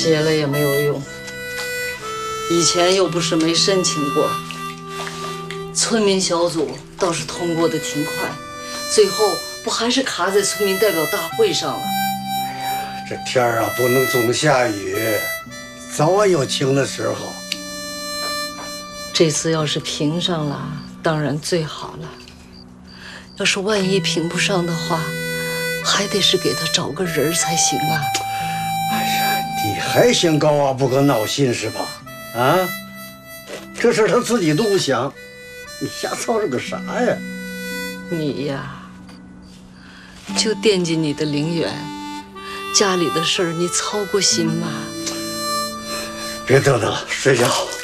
写了也没有用，以前又不是没申请过，村民小组倒是通过的挺快，最后不还是卡在村民代表大会上了？ 哎呀，这天儿啊不能总下雨，早晚有晴的时候。 这次要是评上了，当然最好了。要是万一评不上的话，还得是给他找个人才行啊。 哎呀，你还嫌高啊不可闹心是吧？啊，这事他自己都不想，你瞎操这个啥呀？ 你呀，就惦记你的陵园，家里的事儿你操过心吗？ 别嘚嘚了，睡觉。